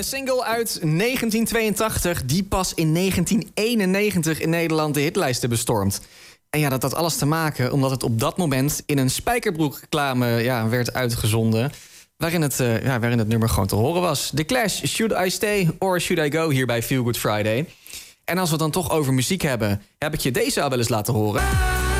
Een single uit 1982 die pas in 1991 in Nederland de hitlijsten bestormt. En ja, dat had alles te maken omdat het op dat moment in een spijkerbroekreclame werd uitgezonden, waarin het nummer gewoon te horen was. The Clash, Should I Stay or Should I Go, hier bij Feel Good Friday. En als we het dan toch over muziek hebben, heb ik je deze al wel eens laten horen.